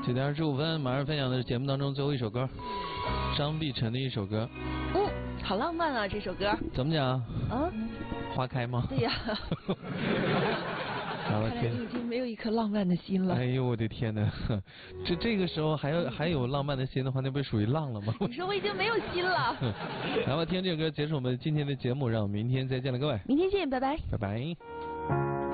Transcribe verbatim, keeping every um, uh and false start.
九点二十五分，马上分享的是节目当中最后一首歌，张碧晨的一首歌。 嗯，好浪漫啊，这首歌。 怎么讲？ 啊？ 花开吗？ 对呀。 看来你已经没有一颗浪漫的心了。 哎呦我的天哪！这这个时候还有还有浪漫的心的话，那不是属于浪了吗？ 你说我已经没有心了。 来吧，听这个歌结束我们今天的节目，让我们明天再见了，各位。 明天见，拜拜。 拜拜。